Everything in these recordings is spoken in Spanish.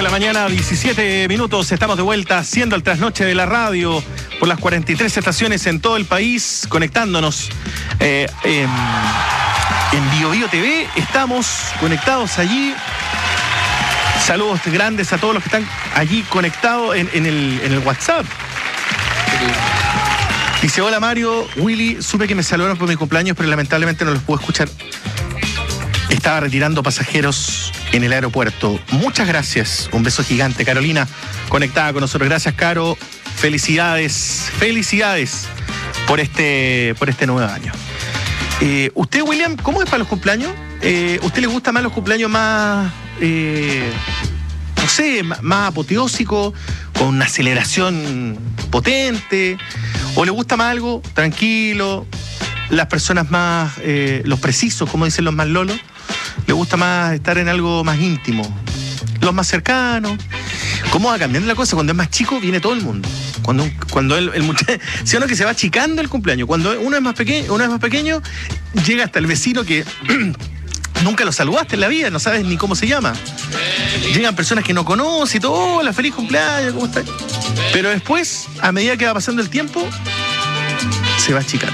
De la mañana, 17 minutos, estamos de vuelta haciendo el trasnoche de la radio por las 43 estaciones en todo el país, conectándonos en Bio Bio TV, estamos conectados allí. Saludos grandes a todos los que están allí conectados en el WhatsApp. Dice, hola Mario, Willy, supe que me saludaron por mi cumpleaños, pero lamentablemente no los pude escuchar. Estaba retirando pasajeros en el aeropuerto. Muchas gracias. Un beso gigante. Carolina, conectada con nosotros. Gracias, Caro. Felicidades. Felicidades por este nuevo año. Usted, William, ¿cómo es para los cumpleaños? ¿Usted le gusta más los cumpleaños más, no sé, más apoteósicos, con una aceleración potente? ¿O le gusta más algo tranquilo? Las personas más, los precisos, como dicen los más lolos, le gusta más estar en algo más íntimo, los más cercanos. ¿Cómo va cambiando la cosa? Cuando es más chico viene todo el mundo. Cuando el muchacho, ¿sí o no? Que se va achicando el cumpleaños. Cuando uno es más pequeño, llega hasta el vecino que nunca lo saludaste en la vida, no sabes ni cómo se llama. Llegan personas que no conoces y todo, hola, feliz cumpleaños, ¿cómo estás? Pero después, a medida que va pasando el tiempo, se va achicando.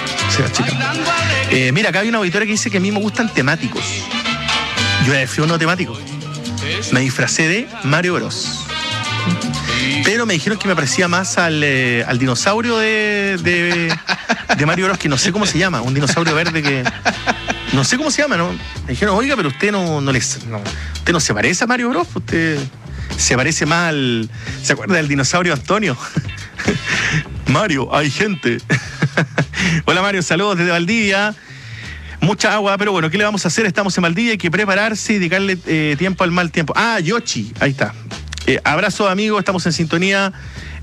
Mira, acá hay una auditoria que dice que a mí me gustan temáticos. Yo fui uno temático. Me disfracé de Mario Bros. Pero me dijeron que me parecía más al dinosaurio de Mario Bros, que no sé cómo se llama. Un dinosaurio verde que... No sé cómo se llama, ¿no? Me dijeron, oiga, pero usted usted no se parece a Mario Bros. Usted se parece más al... ¿Se acuerda del dinosaurio Antonio? Mario, hay gente. Hola Mario, saludos desde Valdivia. Mucha agua, pero bueno, ¿qué le vamos a hacer? Estamos en Valdivia, hay que prepararse y dedicarle tiempo al mal tiempo. Ah, Yoshi, ahí está. Abrazo amigo, estamos en sintonía.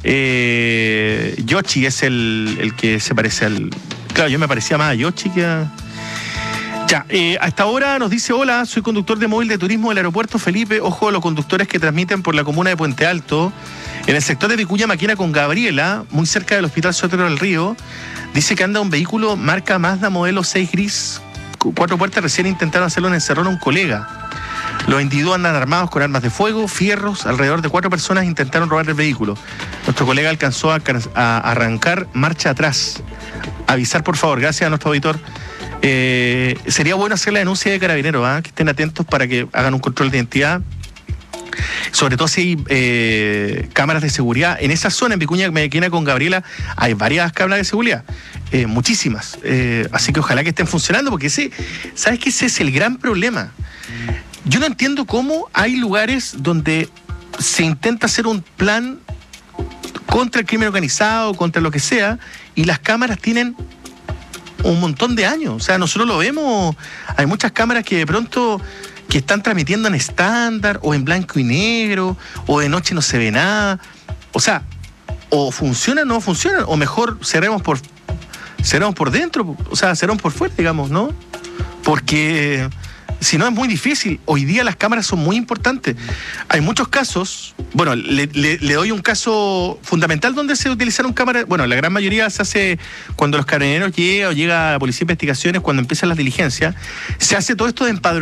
Yoshi es el que se parece al... Claro, yo me parecía más a Yoshi que a... Ya, hasta ahora nos dice, hola, soy conductor de móvil de turismo del aeropuerto Felipe. Ojo a los conductores que transmiten por la comuna de Puente Alto. En el sector de Vicuña Maquena con Gabriela, muy cerca del Hospital Sotero del Río, dice que anda un vehículo marca Mazda modelo 6 gris, 4 puertas. Recién intentaron hacerlo en encerrón a un colega. Los individuos andan armados con armas de fuego, fierros. Alrededor de 4 personas intentaron robar el vehículo. Nuestro colega alcanzó a arrancar marcha atrás. Avisar, por favor. Gracias a nuestro auditor. Sería bueno hacer la denuncia de Carabineros, que estén atentos para que hagan un control de identidad. Sobre todo si hay cámaras de seguridad. En esa zona, en Vicuña Maquena con Gabriela, hay varias cámaras de seguridad. Muchísimas. Así que ojalá que estén funcionando, porque ¿sabes qué? Ese es el gran problema. Yo no entiendo cómo hay lugares donde se intenta hacer un plan contra el crimen organizado, contra lo que sea, y las cámaras tienen un montón de años. O sea, nosotros lo vemos. Hay muchas cámaras que de pronto que están transmitiendo en estándar o en blanco y negro, o de noche no se ve nada. O sea, o funcionan o no funcionan, o mejor cerremos por dentro, o sea, cerremos por fuera, digamos, ¿no? Porque si no es muy difícil. Hoy día las cámaras son muy importantes. Hay muchos casos, bueno, le doy un caso fundamental donde se utilizaron cámaras. Bueno, la gran mayoría se hace cuando los carabineros llega la Policía de Investigaciones, cuando empiezan las diligencias, se hace todo esto de empadronamiento.